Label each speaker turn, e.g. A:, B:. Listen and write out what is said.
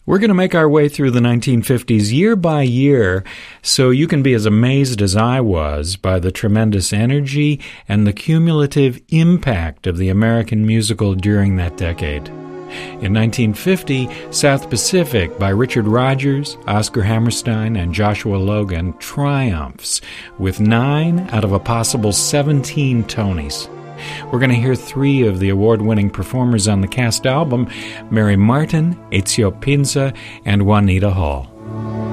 A: We're going to make our way through the 1950s year by year so you can be as amazed as I was by the tremendous energy and the cumulative impact of the American musical during that decade. In 1950, South Pacific by Richard Rodgers, Oscar Hammerstein, and Joshua Logan triumphs with 9 out of a possible 17 Tonys. We're going to hear 3 of the award-winning performers on the cast album, Mary Martin, Ezio Pinza, and Juanita Hall.